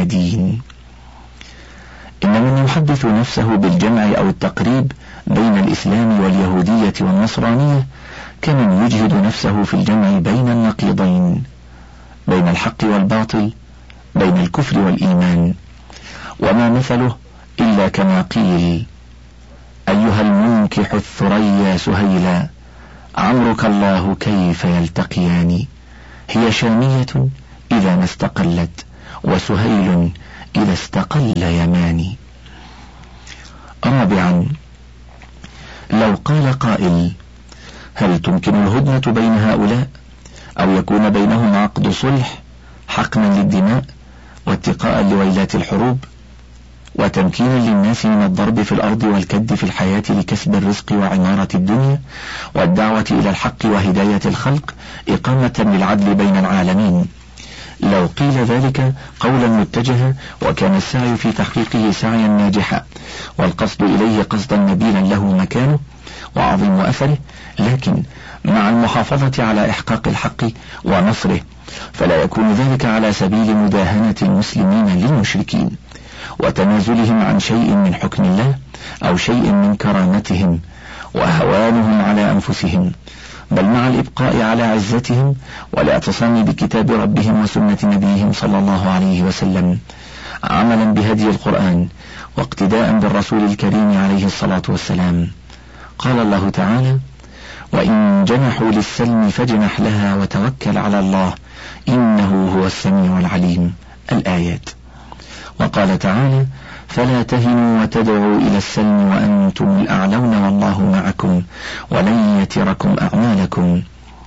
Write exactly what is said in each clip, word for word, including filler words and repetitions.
دين. إن من يحدث نفسه بالجمع أو التقريب بين الإسلام واليهودية والنصرانية كمن يجهد نفسه في الجمع بين النقيضين، بين الحق والباطل، بين الكفر والإيمان، وما مثله إلا كما قيل: أيها المنكح الثريا سهيلا عمرك الله كيف يلتقيان، هي شامية إذا ما استقلت وسهيل إذا استقل يماني. رابعا، لو قال قائل: هل تمكن الهدنة بين هؤلاء أو يكون بينهم عقد صلح حقنا للدماء واتقاء لويلات الحروب وتمكينا للناس من الضرب في الأرض والكد في الحياة لكسب الرزق وعمارة الدنيا والدعوة إلى الحق وهداية الخلق إقامة للعدل بين العالمين؟ لو قيل ذلك قولا متجها وكان السعي في تحقيقه سعيا ناجحا والقصد إليه قصدا نبيلا له مكانه وعظيم أثره، لكن مع المحافظة على إحقاق الحق ونصره، فلا يكون ذلك على سبيل مداهنة المسلمين للمشركين وتنازلهم عن شيء من حكم الله أو شيء من كرامتهم وهوانهم على أنفسهم، بل مع الإبقاء على عزتهم والاعتصام بكتاب ربهم وسنة نبيهم صلى الله عليه وسلم، عملا بهدي القرآن واقتداء بالرسول الكريم عليه الصلاة والسلام. قال الله تعالى: وإن جنحوا للسلم فاجنح لها وتوكل على الله إنه هو السميع العليم، الآيات. وقال تعالى: فلا تهنوا وتدعوا إلى السلم وأنتم الأعلون والله معكم ولن يتركم أعمالكم.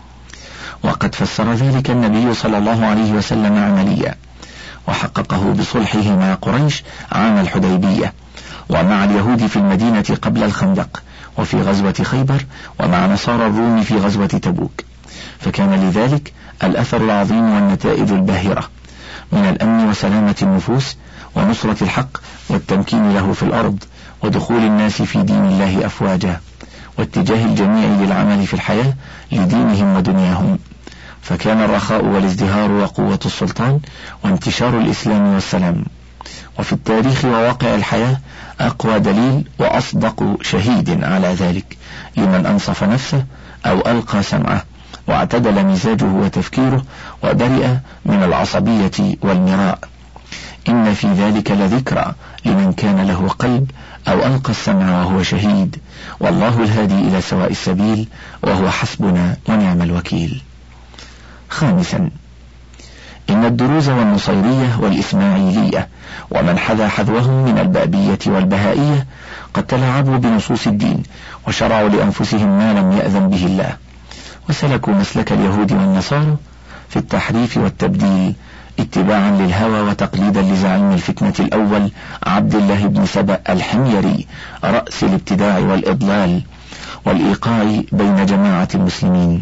وقد فسر ذلك النبي صلى الله عليه وسلم عمليا وحققه بصلحه مع قريش عام الحديبية ومع اليهود في المدينة قبل الخندق وفي غزوة خيبر ومع نصارى الروم في غزوة تبوك، فكان لذلك الأثر العظيم والنتائج الباهرة من الأمن وسلامة النفوس ونصرة الحق والتمكين له في الأرض ودخول الناس في دين الله أفواجا واتجاه الجميع للعمل في الحياة لدينهم ودنياهم، فكان الرخاء والازدهار وقوة السلطان وانتشار الإسلام والسلام. وفي التاريخ وواقع الحياة أقوى دليل وأصدق شهيد على ذلك لمن أنصف نفسه أو ألقى سمعه واعتدل مزاجه وتفكيره وبرئ من العصبية والمراء. إن في ذلك لذكرى لمن كان له قلب أو ألقى السمع وهو شهيد، والله الهادي إلى سواء السبيل وهو حسبنا ونعم الوكيل. خامسا، إن الدروز والنصيرية والإسماعيلية ومن حذا حذوهم من البابية والبهائية قد تلاعبوا بنصوص الدين وشرعوا لأنفسهم ما لم يأذن به الله، وسلكوا مسلك اليهود والنصارى في التحريف والتبديل اتباعا للهوى وتقليدا لزعيم الفتنة الأول عبد الله بن سبأ الحميري رأس الابتداع والإضلال والإيقاع بين جماعة المسلمين.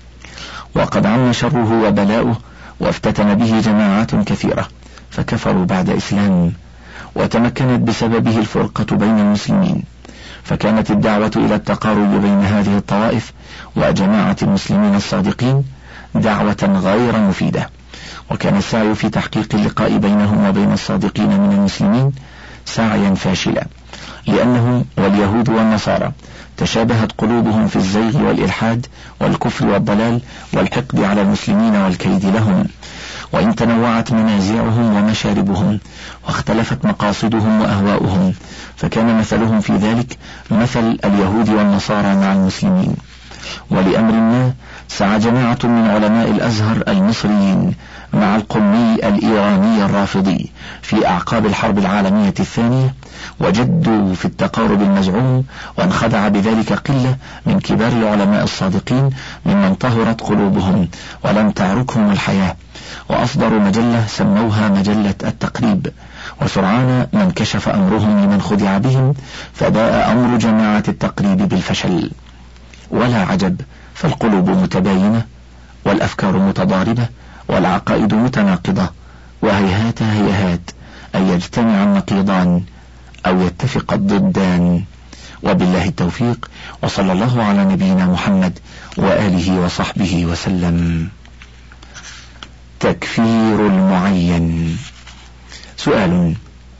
وقد عم شره وبلاؤه وافتتن به جماعات كثيرة فكفروا بعد إسلام، وتمكنت بسببه الفرقة بين المسلمين، فكانت الدعوة إلى التقارب بين هذه الطوائف وجماعة المسلمين الصادقين دعوة غير مفيدة، وكان السعي في تحقيق اللقاء بينهم وبين الصادقين من المسلمين سعيا فاشلا، لأنهم واليهود والنصارى تشابهت قلوبهم في الزيغ والإلحاد والكفر والضلال والحقد على المسلمين والكيد لهم، وإن تنوعت منازعهم ومشاربهم واختلفت مقاصدهم وأهواؤهم، فكان مثلهم في ذلك مثل اليهود والنصارى مع المسلمين. ولأمر ما سعى جماعة من علماء الأزهر المصريين مع القمي الإيراني الرافضي في أعقاب الحرب العالمية الثانية، وجدوا في التقارب المزعوم، وانخدع بذلك قلة من كبار العلماء الصادقين ممن طهرت قلوبهم ولم تعركهم الحياة، وأصدروا مجلة سموها مجلة التقريب، وسرعان ما انكشف أمرهم لمن خدع بهم، فباء أمر جماعة التقريب بالفشل. ولا عجب، فالقلوب متباينة والأفكار متضاربة والعقائد متناقضة، وهيهات هيهات أن يجتمع النقيضان أو يتفق الضدان. وبالله التوفيق، وصلى الله على نبينا محمد وآله وصحبه وسلم. تكفير المعين. سؤال: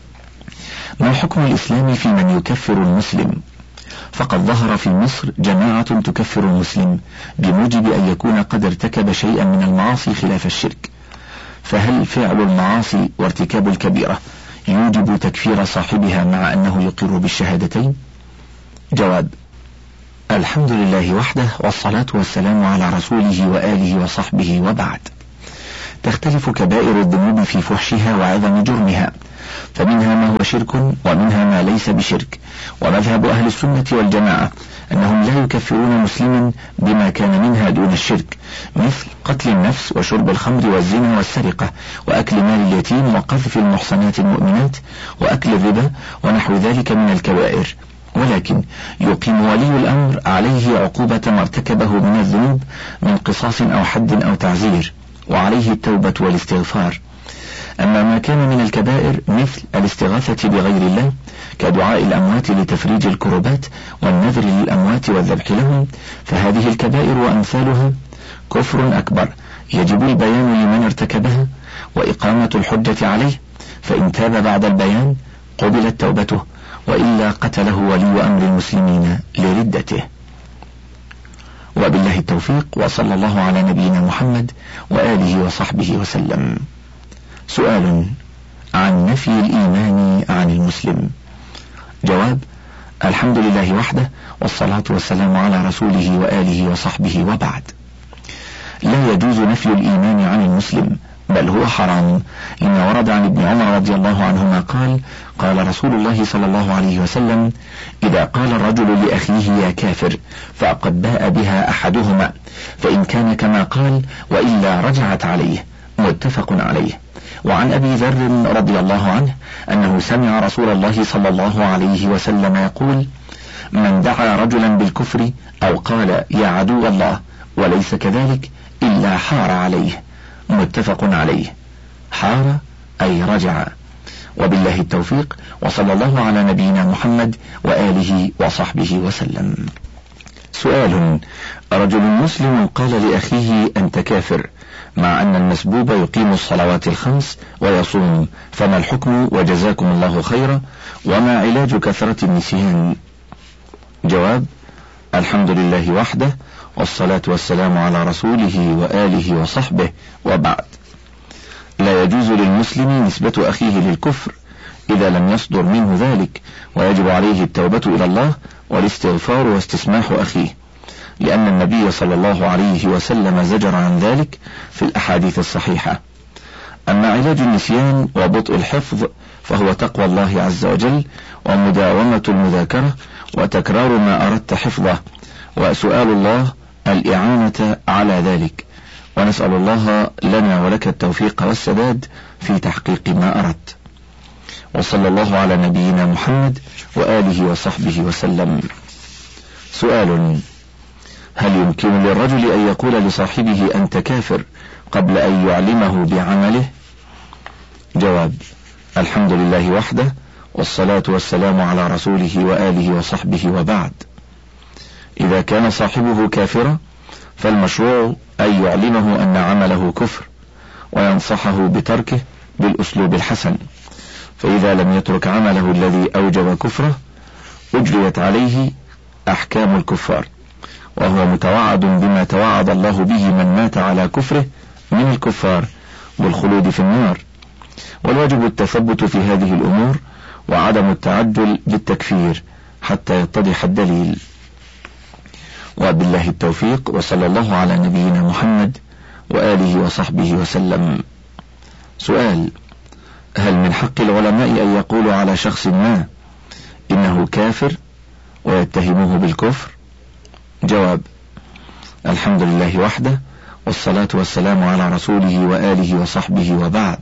ما حكم الإسلام في من يكفر المسلم؟ فقد ظهر في مصر جماعة تكفر المسلم بموجب أن يكون قد ارتكب شيئا من المعاصي خلاف الشرك، فهل فعل المعاصي وارتكاب الكبيرة يوجب تكفير صاحبها مع أنه يقر بالشهادتين؟ جواب: الحمد لله وحده، والصلاة والسلام على رسوله وآله وصحبه، وبعد. تختلف كبائر الذنوب في فحشها وعظم جرمها، فمنها ما هو شرك ومنها ما ليس بشرك، ومذهب أهل السنة والجماعة أنهم لا يكفرون مسلما بما كان منها دون الشرك، مثل قتل النفس وشرب الخمر والزنا والسرقة وأكل مال اليتيم وقذف المحصنات المؤمنات وأكل الربا ونحو ذلك من الكبائر، ولكن يقيم ولي الأمر عليه عقوبة ما ارتكبه من الذنوب من قصاص أو حد أو تعزير، وعليه التوبة والاستغفار. أما ما كان من الكبائر مثل الاستغاثة بغير الله كدعاء الأموات لتفريج الكربات والنذر للأموات والذبح لهم، فهذه الكبائر وأمثالها كفر أكبر يجب البيان لمن ارتكبها وإقامة الحجة عليه، فإن تاب بعد البيان قبلت توبته، وإلا قتله ولي أمر المسلمين لردته. وبالله التوفيق، وصلى الله على نبينا محمد وآله وصحبه وسلم. سؤال: عن نفي الإيمان عن المسلم. جواب: الحمد لله وحده، والصلاة والسلام على رسوله وآله وصحبه، وبعد. لا يجوز نفي الإيمان عن المسلم، بل هو حرام، لما ورد عن ابن عمر رضي الله عنهما قال: قال رسول الله صلى الله عليه وسلم: إذا قال الرجل لأخيه يا كافر فقد باء بها أحدهما، فإن كان كما قال وإلا رجعت عليه. متفق عليه. وعن أبي ذر رضي الله عنه أنه سمع رسول الله صلى الله عليه وسلم يقول: من دعا رجلا بالكفر أو قال يا عدو الله وليس كذلك إلا حار عليه. متفق عليه. حار أي رجع. وبالله التوفيق، وصلى الله على نبينا محمد وآله وصحبه وسلم. سؤال: رجل مسلم قال لأخيه أنت كافر، مع أن المسبوب يقيم الصلوات الخمس ويصوم، فما الحكم وجزاكم الله خيرا، وما علاج كثرة النسيان؟ جواب: الحمد لله وحده، والصلاة والسلام على رسوله وآله وصحبه، وبعد. لا يجوز للمسلم نسبة أخيه للكفر إذا لم يصدر منه ذلك، ويجب عليه التوبة إلى الله والاستغفار واستسماح أخيه، لأن النبي صلى الله عليه وسلم زجر عن ذلك في الأحاديث الصحيحة. أما علاج النسيان وبطء الحفظ فهو تقوى الله عز وجل ومداومة المذاكرة وتكرار ما أردت حفظه، وسؤال الله الإعانة على ذلك، ونسأل الله لنا ولك التوفيق والسداد في تحقيق ما أردت. وصلى الله على نبينا محمد وآله وصحبه وسلم. سؤال: هل يمكن للرجل أن يقول لصاحبه أنت كافر قبل أن يعلمه بعمله؟ جواب: الحمد لله وحده، والصلاة والسلام على رسوله وآله وصحبه، وبعد. إذا كان صاحبه كافرا فالمشروع أن يعلمه أن عمله كفر وينصحه بتركه بالأسلوب الحسن، فإذا لم يترك عمله الذي أوجب كفره أجريت عليه أحكام الكفار، وهو متوعد بما توعد الله به من مات على كفره من الكفار والخلود في النار، والواجب التثبت في هذه الأمور وعدم التعجل بالتكفير حتى يتضح الدليل. وبالله التوفيق، وصلى الله على نبينا محمد وآله وصحبه وسلم. سؤال: هل من حق العلماء أن يقولوا على شخص ما إنه كافر ويتهموه بالكفر؟ جواب: الحمد لله وحده، والصلاة والسلام على رسوله وآله وصحبه، وبعد.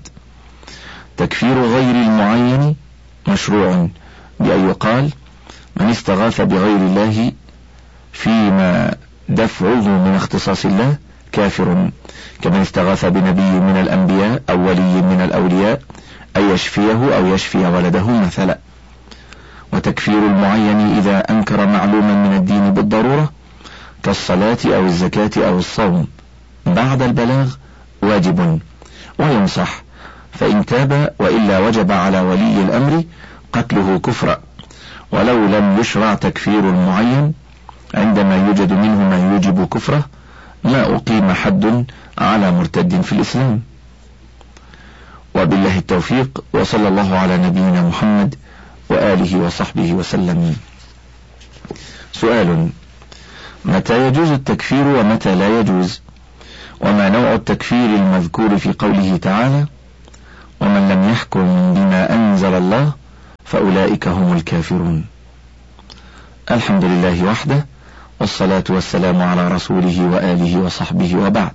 تكفير غير المعين مشروع بأن يقال: من استغاث بغير الله فيما دفعه من اختصاص الله كافر، كمن استغاث بنبي من الأنبياء أو ولي من الأولياء أن يشفيه أو يشفي ولده مثلا. وتكفير المعين إذا أنكر معلوما من الدين بالضرورة كالصلاة أو الزكاة أو الصوم بعد البلاغ واجب وينصح، فإن تاب وإلا وجب على ولي الأمر قتله كفرا، ولو لم يشرع تكفير معين عندما يوجد منه ما يوجب كفره ما أقيم حد على مرتد في الإسلام. وبالله التوفيق، وصلى الله على نبينا محمد وآله وصحبه وسلم. سؤال: متى يجوز التكفير ومتى لا يجوز؟ وما نوع التكفير المذكور في قوله تعالى: ومن لم يحكم بما أنزل الله فأولئك هم الكافرون؟ الحمد لله وحده، والصلاة والسلام على رسوله وآله وصحبه، وبعد.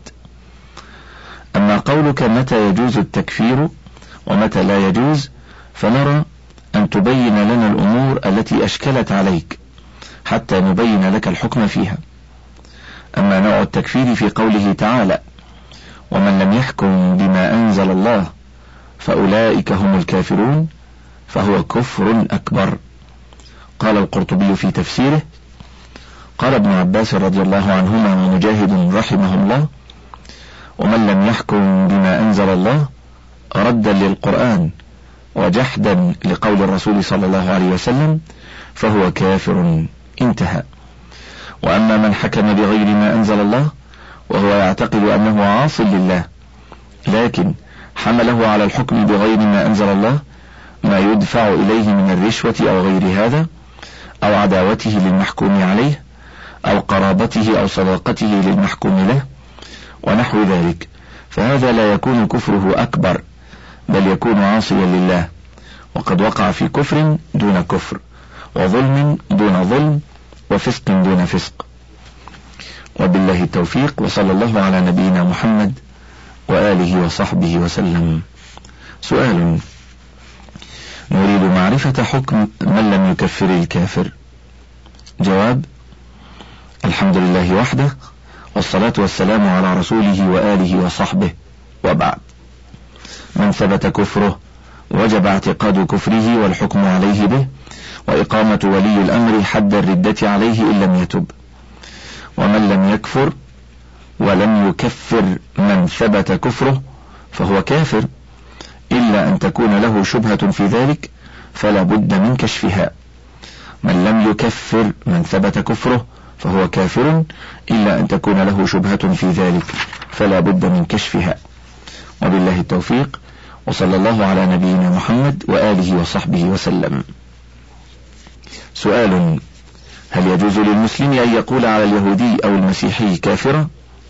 أما قولك متى يجوز التكفير ومتى لا يجوز، فنرى أن تبين لنا الأمور التي أشكلت عليك حتى نبين لك الحكم فيها. أما نوع التكفير في قوله تعالى: ومن لم يحكم بما أنزل الله فأولئك هم الكافرون، فهو كفر أكبر. قال القرطبي في تفسيره: قال ابن عباس رضي الله عنهما ومجاهد رحمه الله: ومن لم يحكم بما أنزل الله ردا للقرآن وجحدا لقول الرسول صلى الله عليه وسلم فهو كافر، انتهى. وأما من حكم بغير ما أنزل الله وهو يعتقد أنه عاص لله، لكن حمله على الحكم بغير ما أنزل الله ما يدفع إليه من الرشوة أو غير هذا، أو عداوته للمحكوم عليه، أو قرابته أو صداقته للمحكوم له ونحو ذلك، فهذا لا يكون كفره أكبر، بل يكون عاصيا لله، وقد وقع في كفر دون كفر، وظلم دون ظلم، وفسق دون فسق. وبالله التوفيق، وصلى الله على نبينا محمد وآله وصحبه وسلم. سؤال: نريد معرفة حكم من لم يكفر الكافر. جواب: الحمد لله وحده، والصلاة والسلام على رسوله وآله وصحبه، وبعد. من ثبت كفره وجب اعتقاد كفره والحكم عليه به، وإقامة ولي الأمر حد الردة عليه إن لم يتب. ومن لم يكفر ولم يكفر من ثبت كفره فهو كافر، إلا أن تكون له شبهة في ذلك فلا بد من كشفها. من لم يكفر من ثبت كفره فهو كافر، إلا أن تكون له شبهة في ذلك فلا بد من كشفها. وبالله التوفيق، وصلى الله على نبينا محمد وآله وصحبه وسلم. سؤال: هل يجوز للمسلم أن يقول على اليهودي أو المسيحي كافرا؟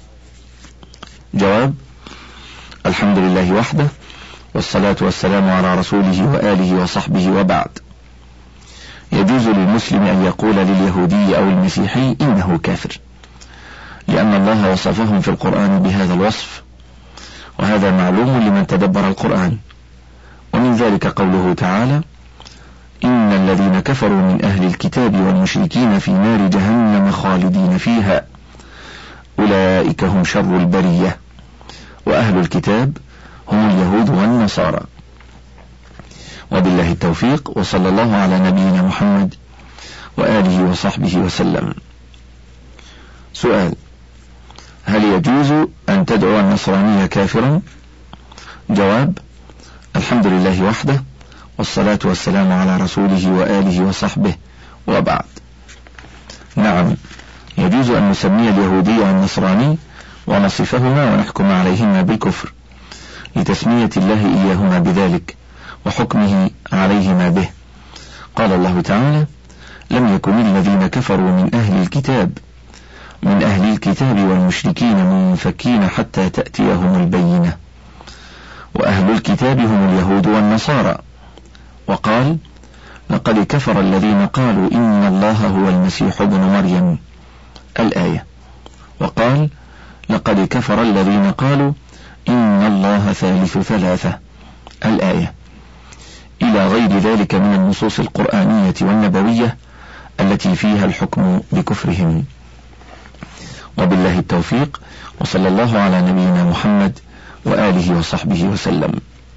جواب: الحمد لله وحده، والصلاة والسلام على رسوله وآله وصحبه، وبعد. يجوز للمسلم أن يقول لليهودي أو المسيحي إنه كافر، لأن الله وصفهم في القرآن بهذا الوصف، وهذا معلوم لمن تدبر القرآن. ومن ذلك قوله تعالى: إن الذين كفروا من أهل الكتاب والمشركين في نار جهنم خالدين فيها أولئك هم شر البرية، وأهل الكتاب هم اليهود والنصارى. وبالله التوفيق، وصلى الله على نبينا محمد وآله وصحبه وسلم. سؤال: هل يجوز أن تدعو النصراني كافرا؟ جواب: الحمد لله وحده، والصلاة والسلام على رسوله وآله وصحبه، وبعد. نعم، يجوز أن نسمي اليهودي والنصراني ونصفهما ونحكم عليهما بالكفر، لتسمية الله إياهما بذلك وحكمه عليهما به. قال الله تعالى: لم يكن الذين كفروا من أهل الكتاب من أهل الكتاب والمشركين منفكين حتى تأتيهم البينة، وأهل الكتاب هم اليهود والنصارى. وقال: لقد كفر الذين قالوا إن الله هو المسيح ابن مريم، الآية. وقال: لقد كفر الذين قالوا إن الله ثالث ثلاثة، الآية، إلى غير ذلك من النصوص القرآنية والنبوية التي فيها الحكم بكفرهم. وبالله التوفيق، وصلى الله على نبينا محمد وآله وصحبه وسلم.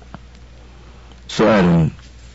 سؤال: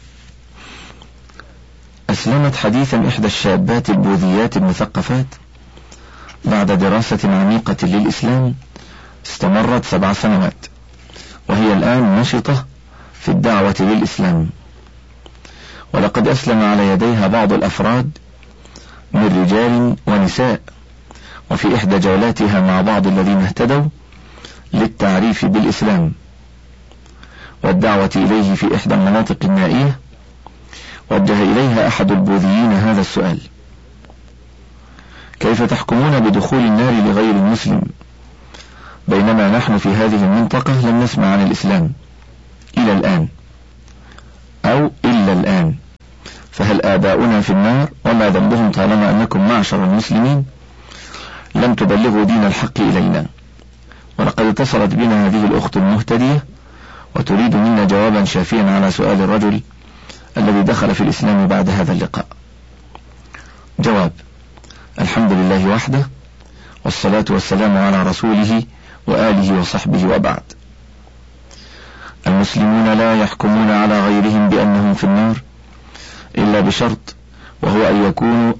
أسلمت حديثا إحدى الشابات البوذيات المثقفات بعد دراسة عميقة للإسلام استمرت سبع سنوات، وهي الآن نشطة في الدعوة للإسلام، ولقد أسلم على يديها بعض الأفراد من رجال ونساء، وفي إحدى جولاتها مع بعض الذين اهتدوا للتعريف بالإسلام والدعوة إليه في إحدى المناطق النائية، وجه إليها أحد البوذيين هذا السؤال: كيف تحكمون بدخول النار لغير المسلم بينما نحن في هذه المنطقة لم نسمع عن الإسلام إلى الآن أو إلا الآن، فهل آباؤنا في النار وما ذنبهم طالما أنكم معشر المسلمين لم تبلغوا دين الحق إلينا؟ ولقد اتصلت بنا هذه الأخت المهتدية وتريد منا جوابا شافيا على سؤال الرجل الذي دخل في الإسلام بعد هذا اللقاء. جواب: الحمد لله وحده، والصلاة والسلام على رسوله وآله وصحبه، وبعد. المسلمون لا يحكمون على غيرهم بأنهم في النار إلا بشرط، وهو أن يكونوا